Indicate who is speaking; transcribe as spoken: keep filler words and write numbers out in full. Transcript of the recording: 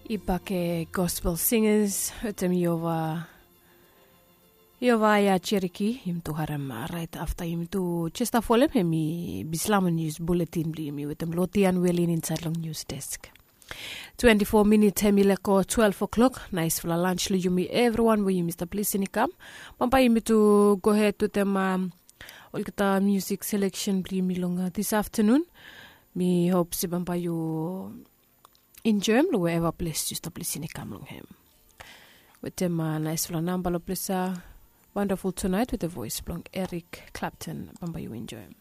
Speaker 1: Ibake gospel singers, utem Yova Yova ya Cherokee, him to haram right after him to Chester Folem, hemi Bislam News Bulletin blimi with them Lotian Welling inside long news desk. twenty-four minutes hemileko twelve o'clock. Nice for lunch yumi everyone we Mister Plisinikam. Pampa yumi to go ahead to them um olkata music selection blimi longa this afternoon. Me hope si pampa you enjoy wherever place just a place in long him. With them uh, nice for number of place wonderful tonight with the voice from Eric Clapton. Pampa you enjoy.